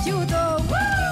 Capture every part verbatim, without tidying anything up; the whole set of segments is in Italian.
Chiuto.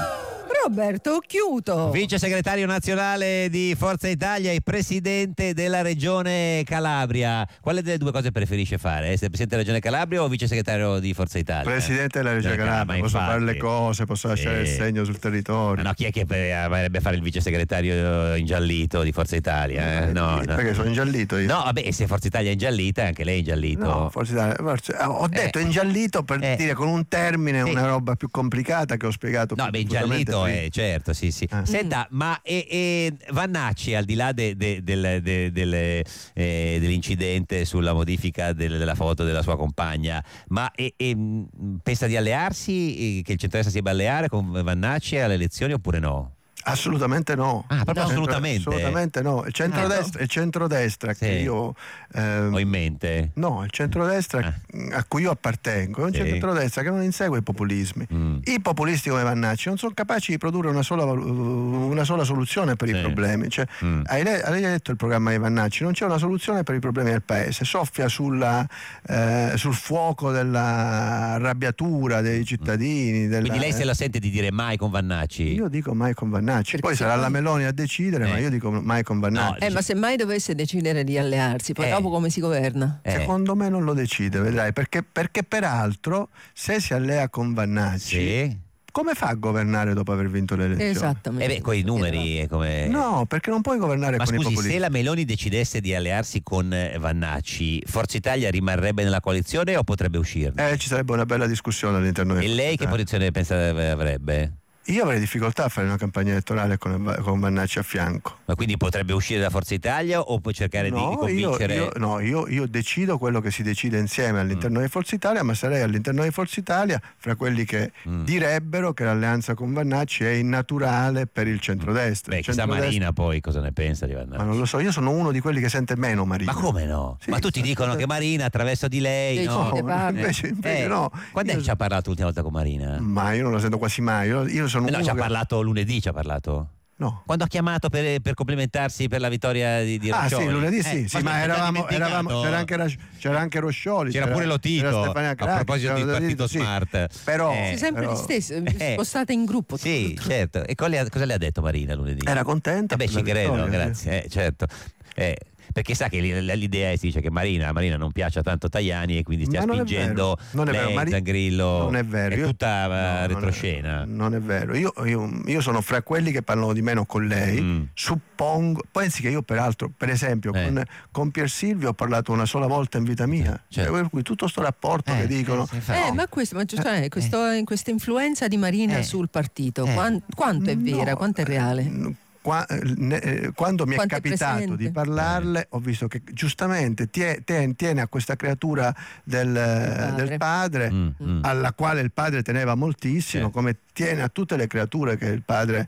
Roberto Occhiuto, vice segretario nazionale di Forza Italia e presidente della regione Calabria. Quale delle due cose preferisce fare? Essere presidente della regione Calabria o vice segretario di Forza Italia? Presidente della regione Calabria, posso fare le cose, posso lasciare sì. il segno sul territorio. Ma no, chi è che vorrebbe fare il vice segretario ingiallito di Forza Italia? Eh? No, no. Perché sono ingiallito io? No, vabbè, se Forza Italia è ingiallita, anche lei è ingiallito. No, Forza Italia, forse, ho detto eh. ingiallito per eh. dire con un termine sì. una roba più complicata che ho spiegato. No, beh, ingiallito è certo, sì, sì. Eh. Senta, ma e, e Vannacci, al di là de, de, de, de, de, eh, dell'incidente sulla modifica de, della foto della sua compagna, ma e, e, pensa di allearsi, che il centrodestra si debba alleare con Vannacci alle elezioni oppure no? Assolutamente no. Ah, proprio no. assolutamente? Assolutamente no. Il centrodestra, ah, no. il centrodestra sì. che io ehm, ho in mente. No, il centrodestra ah. a cui io appartengo è un sì. centrodestra che non insegue i populismi. Mm. I populisti come Vannacci non sono capaci di produrre una sola, una sola soluzione per sì. i problemi. Cioè, mm. hai, hai letto il programma di Vannacci? Non c'è una soluzione per i problemi del paese. Soffia sulla, eh, sul fuoco della arrabbiatura dei cittadini. Della, Quindi lei se la sente di dire mai con Vannacci? Io dico mai con Vannacci. Poi sarà la Meloni a decidere, eh. ma io dico mai con Vannacci. No, eh, ma se mai dovesse decidere di allearsi, poi eh. dopo come si governa? Eh. Secondo me non lo decide, vedrai, perché, perché peraltro se si allea con Vannacci sì. come fa a governare dopo aver vinto le elezioni? Esattamente. Eh beh, con i numeri come... No, perché non puoi governare ma con scusi, i populisti. Se la Meloni decidesse di allearsi con Vannacci, Forza Italia rimarrebbe nella coalizione o potrebbe uscirne? Eh, ci sarebbe una bella discussione all'interno del... E lei che posizione pensa avrebbe? Io avrei difficoltà a fare una campagna elettorale con, con Vannacci a fianco. Ma quindi potrebbe uscire da Forza Italia o può cercare no, di convincere? Io, io, no, io, io decido quello che si decide insieme all'interno mm. di Forza Italia, ma sarei all'interno di Forza Italia fra quelli che mm. direbbero che l'alleanza con Vannacci è innaturale per il centrodestra. Beh, il chissà centrodestra... Marina poi cosa ne pensa di Vannacci? Ma non lo so, io sono uno di quelli che sente meno Marina. Ma come no? Sì, ma tutti dicono che Marina attraverso di lei no, no, invece, invece eh, no. Quando io... ci ha parlato l'ultima volta con Marina? Ma io non la sento quasi mai. Io, io sono no, uno ci ha che... parlato lunedì, ci ha parlato? No. Quando ha chiamato per, per complimentarsi per la vittoria di, di Roscioli. Ah sì, lunedì sì, eh, sì ma, ma eravamo, eravamo, c'era, anche, c'era anche Roscioli. C'era, c'era pure Lotito, a proposito del partito sì. Smart. Però, eh, sempre però... gli stessi, spostate in gruppo. Sì, tutto. Certo. E cosa le, ha, cosa le ha detto Marina lunedì? Era contenta. Eh beh, ci credo, vittoria, grazie, eh, certo. Eh, perché sa che l'idea è si dice che Marina, Marina non piaccia tanto Tajani e quindi stia spingendo non è vero. lei, Mari... Zangrillo. Non è vero. È io... tutta no, retroscena. Non è, non è vero. Io, io, io sono fra quelli che parlano di meno con lei. Mm. Suppongo. Pensi che io, peraltro, per esempio, eh. con, con Pier Silvio ho parlato una sola volta in vita mia. Certo. Per cui tutto sto rapporto eh, che dicono. Eh, sì, eh, ma questo, ma cioè, questo, eh. questa influenza di Marina eh. sul partito, eh. quanto, quanto è vera, no, quanto è reale? No. Qua, ne, quando mi Quanto è capitato è di parlarle ho visto che giustamente tie, tie, tiene a questa creatura del padre, del padre mm, mm. alla quale il padre teneva moltissimo, sì. come tiene a tutte le creature che il padre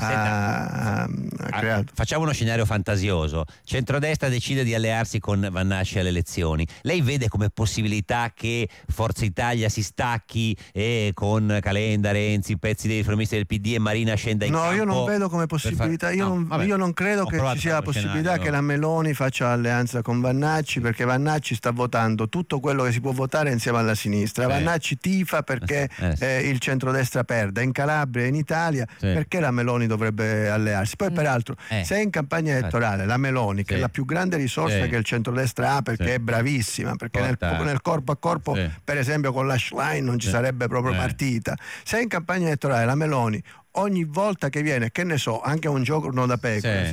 ha, ha creato. Facciamo uno scenario fantasioso: centrodestra decide di allearsi con Vannacci alle elezioni. Lei vede come possibilità che Forza Italia si stacchi e con Calenda, Renzi, pezzi dei riformisti del P D e Marina scenda in no, campo? No, io non vedo come possibilità. Io, no, non, vabbè, io non credo che ci sia la possibilità scenario. Che la Meloni faccia alleanza con Vannacci, perché Vannacci sta votando tutto quello che si può votare insieme alla sinistra. Eh. Vannacci tifa perché eh, sì. eh, il centrodestra perde in Calabria e in Italia, sì. perché la Meloni dovrebbe allearsi? Poi mm. peraltro eh. se in campagna elettorale la Meloni, che sì. è la più grande risorsa sì. che il centrodestra ha, perché sì. è bravissima, perché nel, nel corpo a corpo sì. per esempio con la Schlein non ci sì. sarebbe proprio eh. partita. Se in campagna elettorale la Meloni ogni volta che viene, che ne so, anche un giorno da pecora, sì.